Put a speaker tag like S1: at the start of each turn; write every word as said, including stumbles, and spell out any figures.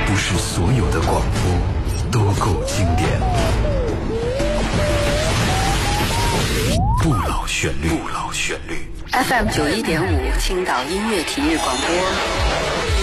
S1: 不是所有的广播都够经典。不老旋律，不老旋律。
S2: F M 九一点五，青岛音乐体育广播。